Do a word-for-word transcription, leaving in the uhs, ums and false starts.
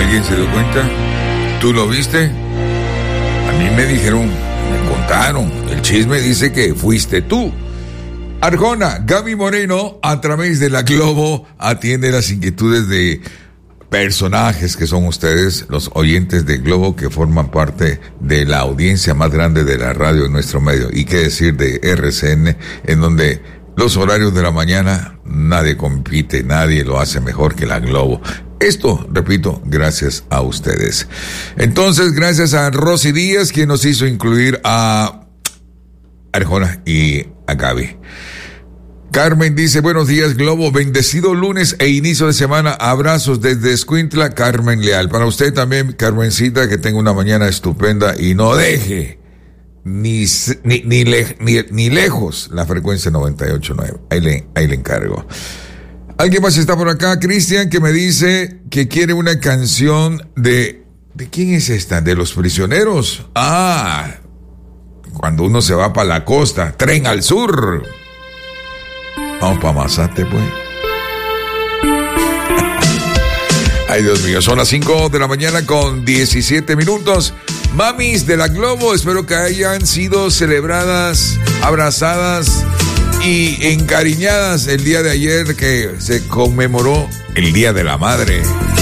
¿Alguien se dio cuenta? ¿Tú lo viste? A mí me dijeron, me contaron. El chisme dice que fuiste tú. Arjona, Gaby Moreno, a través de la Globo, atiende las inquietudes de personajes que son ustedes, los oyentes de Globo, que forman parte de la audiencia más grande de la radio en nuestro medio. Y qué decir de R C N, en donde los horarios de la mañana nadie compite, nadie lo hace mejor que la Globo. Esto, repito, gracias a ustedes. Entonces, gracias a Rosy Díaz, quien nos hizo incluir a Arjona y a Gaby. Carmen dice, buenos días Globo, bendecido lunes e inicio de semana, abrazos desde Escuintla, Carmen Leal. Para usted también, Carmencita, que tenga una mañana estupenda y no deje ni ni ni, le, ni, ni lejos la frecuencia noventa y ocho punto nueve. Ahí le, ahí le encargo. Alguien más está por acá, Cristian, que me dice que quiere una canción de... ¿De quién es esta? ¿De Los Prisioneros? Ah, cuando uno se va para la costa, Tren al Sur. Vamos para Mazate, pues. Ay, Dios mío, son las cinco de la mañana con diecisiete minutos. Mamis de la Globo, espero que hayan sido celebradas, abrazadas y encariñadas el día de ayer que se conmemoró el Día de la Madre.